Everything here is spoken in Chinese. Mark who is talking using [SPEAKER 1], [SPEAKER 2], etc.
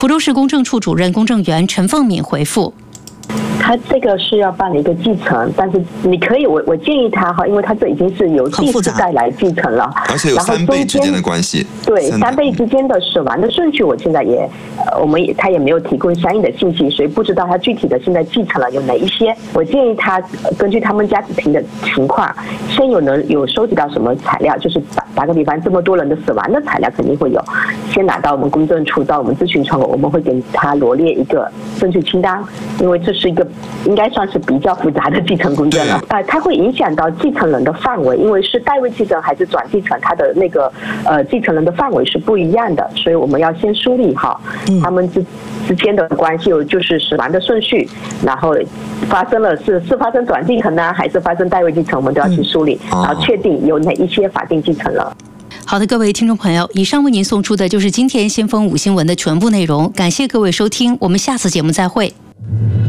[SPEAKER 1] 福州市公证处主任公证员陈凤敏回复。
[SPEAKER 2] 他这个是要办一个继承，但是你可以，我建议他哈，因为他这已经是由第四代来继承了，
[SPEAKER 3] 而且有3辈之间的关系。
[SPEAKER 2] 对，3辈之间的死亡的顺序，我现在他也没有提供相应的信息，所以不知道他具体的现在继承了有哪一些。我建议他根据他们家庭的情况，先有收集到什么材料，就是打个比方，这么多人的死亡的材料肯定会有，先拿到我们公证处，到我们咨询窗口，我们会给他罗列一个证据清单，因为这是一个应该算是比较复杂的继承公证了。它会影响到继承人的范围，因为是代位继承还是转继承，它的那个继承人的范围是不一样的，所以我们要先梳理好他们之间的关系，就是死亡的顺序，然后发生了是发生转继承呢，还是发生代位继承，我们都要去梳理，然后确定有哪一些法定继承人。
[SPEAKER 1] 好的，各位听众朋友，以上为您送出的就是今天先锋5新闻的全部内容，感谢各位收听，我们下次节目再会。